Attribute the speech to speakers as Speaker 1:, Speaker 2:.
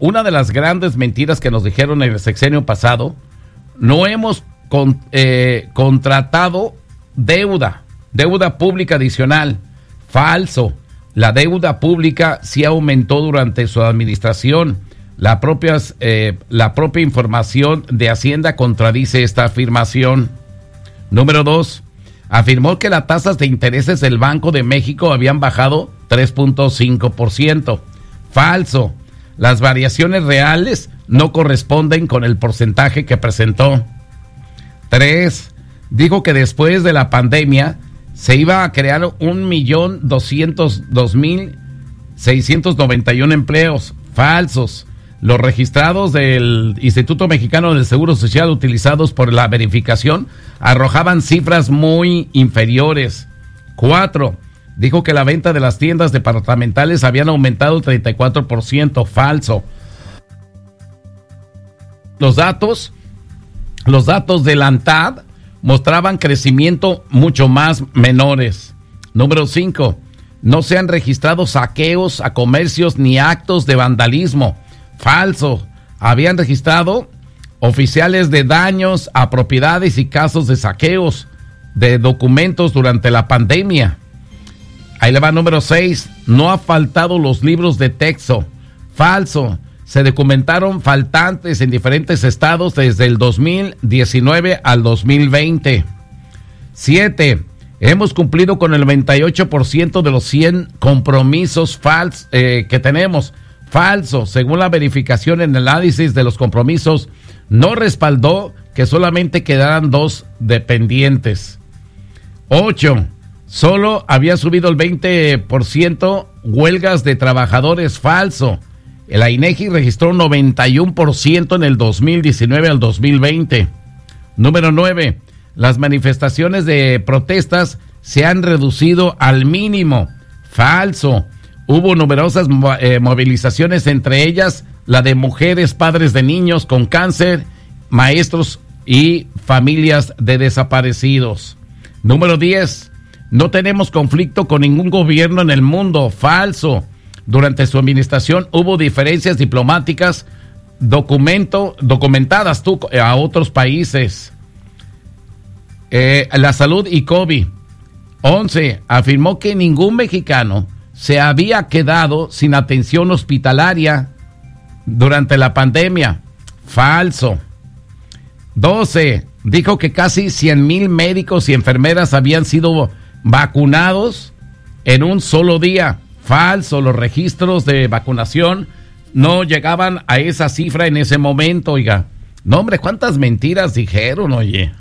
Speaker 1: una de las grandes mentiras que nos dijeron en el sexenio pasado, no hemos contratado deuda pública adicional. Falso. La deuda pública sí aumentó durante su administración. La propia información de Hacienda contradice esta afirmación. Número 2. Afirmó que las tasas de intereses del Banco de México habían bajado 3.5%. Falso. Las variaciones reales no corresponden con el porcentaje que presentó. 3. Dijo que después de la pandemia se iba a crear 1.202.691 empleos. Falsos. Los registrados del Instituto Mexicano del Seguro Social utilizados por la verificación arrojaban cifras muy inferiores. 4. Dijo que la venta de las tiendas departamentales habían aumentado 34%. Falso. Los datos de la ANTAD mostraban crecimiento mucho más menores. Número 5. No se han registrado saqueos a comercios ni actos de vandalismo. Falso. Habían registrado oficiales de daños a propiedades y casos de saqueos de documentos durante la pandemia. Ahí le va número 6. No ha faltado los libros de texto. Falso. Se documentaron faltantes en diferentes estados desde el 2019 al 2020. 7. Hemos cumplido con el 98% de los 100 compromisos que tenemos. Falso. Según la verificación en el análisis de los compromisos, no respaldó que solamente quedaran 2 dependientes. 8. Solo había subido el 20% huelgas de trabajadores. Falso. El INEGI registró un 91% en el 2019 al 2020. Número 9. Las manifestaciones de protestas se han reducido al mínimo. Falso. Hubo numerosas movilizaciones, entre ellas la de mujeres, padres de niños con cáncer, maestros y familias de desaparecidos. Número 10. No tenemos conflicto con ningún gobierno en el mundo. Falso. Durante su administración hubo diferencias diplomáticas documentadas a otros países. La salud y COVID. 11. Afirmó que ningún mexicano se había quedado sin atención hospitalaria durante la pandemia. Falso. 12. Dijo que casi 100,000 médicos y enfermeras habían sido vacunados en un solo día. Falso. Los registros de vacunación no llegaban a esa cifra en ese momento, oiga. No, hombre, ¿cuántas mentiras dijeron, oye?